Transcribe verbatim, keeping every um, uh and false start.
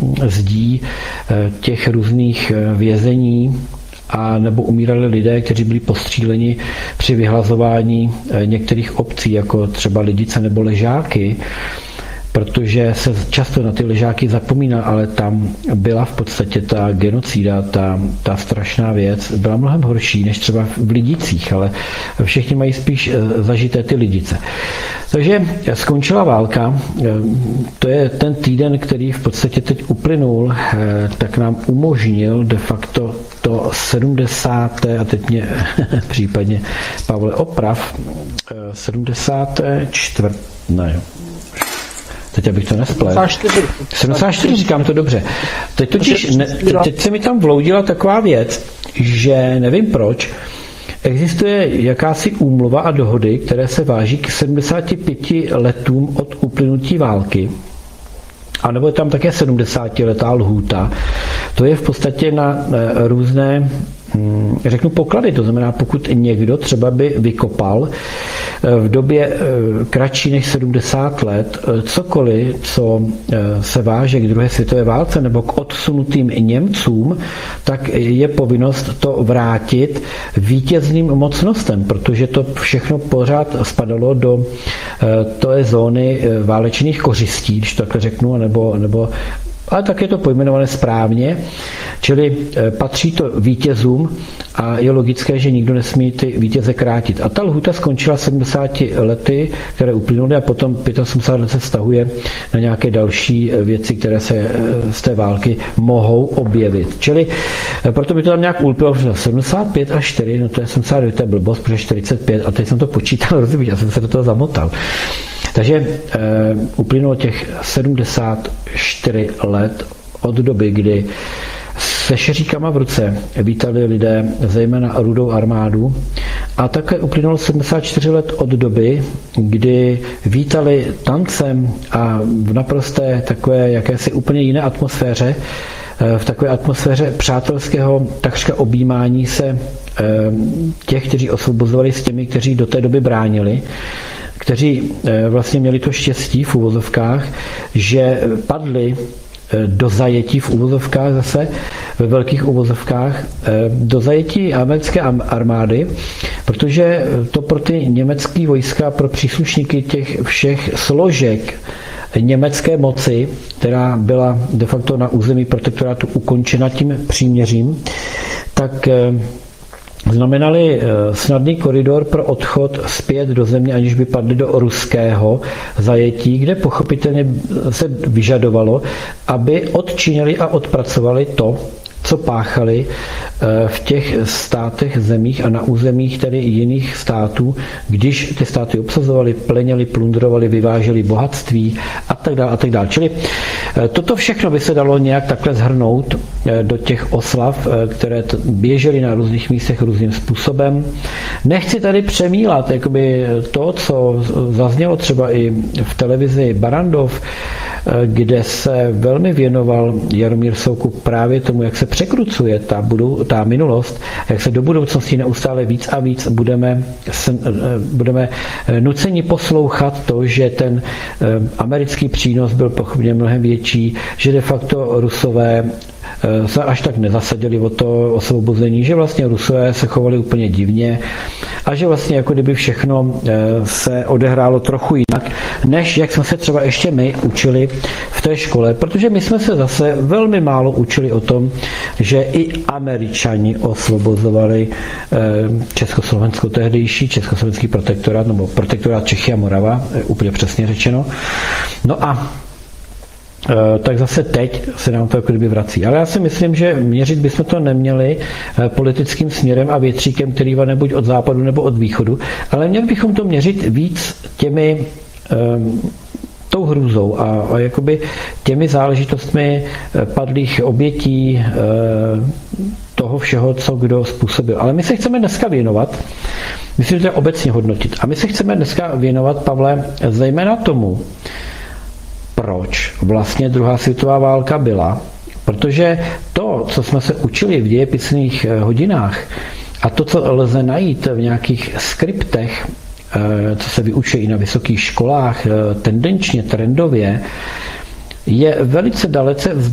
zdí těch různých vězení, a nebo umírali lidé, kteří byli postříleni při vyhlazování některých obcí, jako třeba Lidice nebo Ležáky, protože se často na ty Ležáky zapomíná, ale tam byla v podstatě ta genocída, ta, ta strašná věc, byla mnohem horší než třeba v Lidicích, ale všichni mají spíš zažité ty Lidice. Takže skončila válka, to je ten týden, který v podstatě teď uplynul, tak nám umožnil de facto to sedmdesáté a teď mě případně Pavle oprav, sedmdesáté čtvrté ne, teď abych to nesplet. sedmdesát čtyři, říkám to dobře. Teď, totiž, ne, teď se mi tam vloudila taková věc, že nevím proč, existuje jakási úmluva a dohody, které se váží k sedmdesáti pěti letům od uplynutí války. A nebo je tam také sedmdesátiletá lhůta. To je v podstatě na různé, řeknu, poklady. To znamená, pokud někdo třeba by vykopal v době kratší než sedmdesát let cokoliv, co se váže k druhé světové válce nebo k odsunutým Němcům, tak je povinnost to vrátit vítězným mocnostem, protože to všechno pořád spadalo do té zóny válečných kořistí, když to takhle řeknu, nebo, nebo ale tak je to pojmenované správně, čili patří to vítězům a je logické, že nikdo nesmí ty vítěze krátit. A ta lhůta skončila sedmdesáti lety, které uplynuly a potom osmdesát pět let se vztahuje na nějaké další věci, které se z té války mohou objevit. Čili proto by to tam nějak ulpilo, sedmdesát pět a čtyři, no to je sedmdesát devět, to je blbost, protože čtyřicet pět a teď jsem to počítal, rozumíš, já jsem se do toho zamotal. Takže e, uplynulo těch sedmdesát čtyři let od doby, kdy se šeříkama v ruce vítali lidé zejména Rudou armádu a také uplynulo sedmdesát čtyři let od doby, kdy vítali tancem a v naprosté takové jakési úplně jiné atmosféře, v takové atmosféře přátelského takřka objímání se těch, kteří osvobozovali s těmi, kteří do té doby bránili, kteří vlastně měli to štěstí v uvozovkách, že padli do zajetí v uvozovkách zase, ve velkých uvozovkách, do zajetí americké armády, protože to pro ty německé vojska, pro příslušníky těch všech složek německé moci, která byla de facto na území protektorátu ukončena tím příměřím, tak znamenali snadný koridor pro odchod zpět do země, aniž by padli do ruského zajetí, kde pochopitelně se vyžadovalo, aby odčinili a odpracovali to, co páchali v těch státech, zemích a na územích tedy jiných států, když ty státy obsazovali, plenili, plundrovali, vyváželi bohatství a tak dále a tak dále. Čili toto všechno by se dalo nějak takhle zhrnout do těch oslav, které běžely na různých místech různým způsobem. Nechci tady přemílat jakoby to, co zaznělo třeba i v televizi Barrandov, kde se velmi věnoval Jaromír Soukup právě tomu, jak se překrucuje ta, budou, ta minulost, jak se do budoucnosti neustále víc a víc budeme, budeme nuceni poslouchat to, že ten americký přínos byl pochopně mnohem větší, že de facto Rusové se až tak nezasadili o to osvobození, že vlastně Rusové se chovali úplně divně a že vlastně jako kdyby všechno se odehrálo trochu jinak, než jak jsme se třeba ještě my učili v té škole, protože my jsme se zase velmi málo učili o tom, že i Američani osvobozovali Československo tehdejší, Československý protektorát, nebo protektorát Čechy a Morava, úplně přesně řečeno. No a tak zase teď se nám to jako kdyby vrací. Ale já si myslím, že měřit bychom to neměli politickým směrem a větříkem, který va buď od západu nebo od východu, ale měli bychom to měřit víc těmi um, tou hrůzou a, a jakoby těmi záležitostmi padlých obětí uh, toho všeho, co kdo způsobil. Ale my se chceme dneska věnovat, myslím, že to je obecně hodnotit, a my se chceme dneska věnovat, Pavle, zejména tomu, proč vlastně druhá světová válka byla. Protože to, co jsme se učili v dějepisných hodinách a to, co lze najít v nějakých skriptech, co se vyučuje i na vysokých školách, tendenčně, trendově, je velice dalece vzdálené